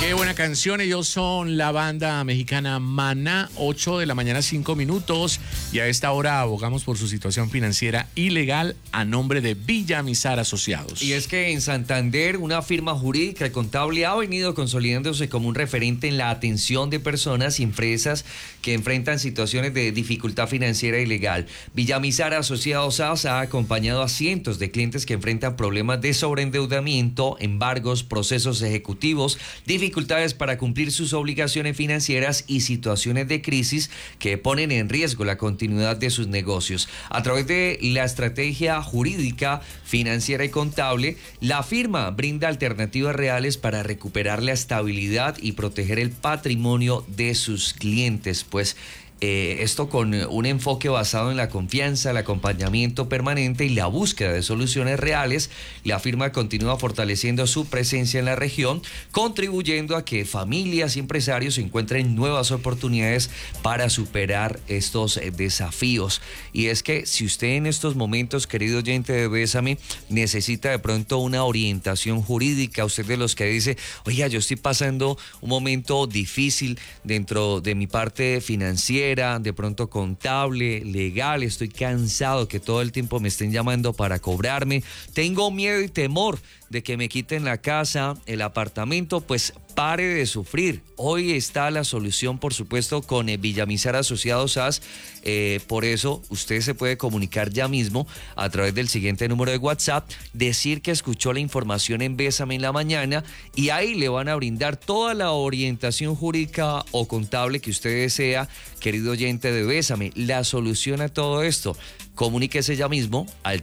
Qué buena canción. Ellos son la banda mexicana Maná, 8 de la mañana, 5 minutos. Y a esta hora abogamos por su situación financiera ilegal a nombre de Villamizar Asociados. Y es que en Santander, una firma jurídica y contable ha venido consolidándose como un referente en la atención de personas y empresas que enfrentan situaciones de dificultad financiera ilegal. Villamizar Asociados ha acompañado a cientos de clientes que enfrentan problemas de sobreendeudamiento, embargos, procesos ejecutivos, dificultades para cumplir sus obligaciones financieras y situaciones de crisis que ponen en riesgo la continuidad de sus negocios. A través de la estrategia jurídica, financiera y contable, la firma brinda alternativas reales para recuperar la estabilidad y proteger el patrimonio de sus clientes, pues esto con un enfoque basado en la confianza, el acompañamiento permanente y la búsqueda de soluciones reales. La firma continúa fortaleciendo su presencia en la región, contribuyendo a que familias y empresarios encuentren nuevas oportunidades para superar estos desafíos. Y es que si usted en estos momentos, querido oyente de Bésame, necesita de pronto una orientación jurídica, usted de los que dice, oiga, yo estoy pasando un momento difícil dentro de mi parte financiera, de pronto contable, legal, estoy cansado que todo el tiempo me estén llamando para cobrarme, tengo miedo y temor de que me quiten la casa, el apartamento, pues pare de sufrir. Hoy está la solución, por supuesto, con Villamizar Asociados AS. Por eso usted se puede comunicar ya mismo a través del siguiente número de WhatsApp, decir que escuchó la información en Bésame en la mañana y ahí le van a brindar toda la orientación jurídica o contable que usted desea, querido oyente de Bésame. La solución a todo esto, comuníquese ya mismo al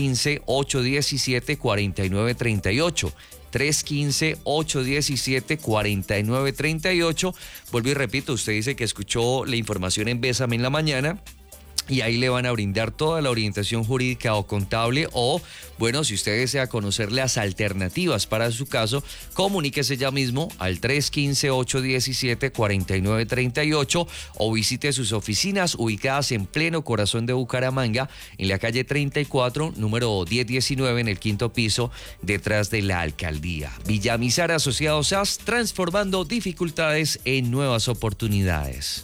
315-817-4938. 315-817-4938. Vuelvo y repito, usted dice que escuchó la información en Bésame en la mañana y ahí le van a brindar toda la orientación jurídica o contable, o bueno, si usted desea conocer las alternativas para su caso, comuníquese ya mismo al 315-817-4938 o visite sus oficinas ubicadas en pleno corazón de Bucaramanga, en la calle 34, número 1019, en el quinto piso, detrás de la alcaldía. Villamizar Asociados AS, transformando dificultades en nuevas oportunidades.